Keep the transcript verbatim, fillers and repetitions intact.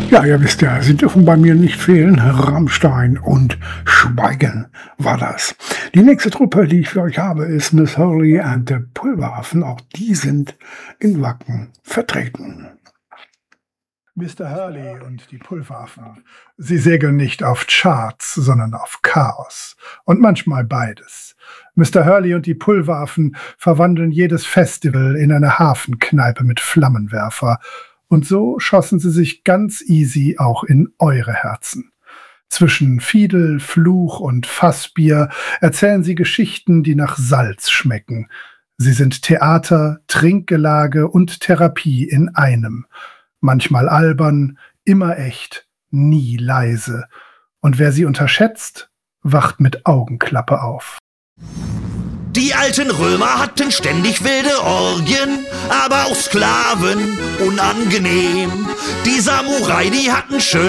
Ja, ihr wisst ja, sie dürfen bei mir nicht fehlen. Rammstein und Schweigen war das. Die nächste Truppe, die ich für euch habe, ist Miss Hurley and the Pulveraffen. Auch die sind in Wacken vertreten. Mister Hurley und die Pulveraffen. Sie segeln nicht auf Charts, sondern auf Chaos. Und manchmal beides. Mister Hurley und die Pulveraffen verwandeln jedes Festival in eine Hafenkneipe mit Flammenwerfer. Und so schossen sie sich ganz easy auch in eure Herzen. Zwischen Fiedel, Fluch und Fassbier erzählen sie Geschichten, die nach Salz schmecken. Sie sind Theater, Trinkgelage und Therapie in einem. Manchmal albern, immer echt, nie leise. Und wer sie unterschätzt, wacht mit Augenklappe auf. Die alten Römer hatten ständig wilde Orgien, aber auch Sklaven, unangenehm. Die Samurai, die hatten schön